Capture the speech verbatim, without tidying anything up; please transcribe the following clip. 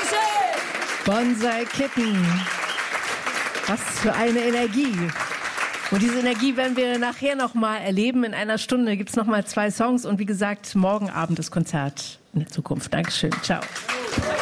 Dankeschön! Bonsai Kitten. Was für eine Energie. Und diese Energie werden wir nachher nochmal erleben. In einer Stunde gibt es nochmal zwei Songs. Und wie gesagt, morgen Abend das Konzert in der Zukunft. Dankeschön. Ciao.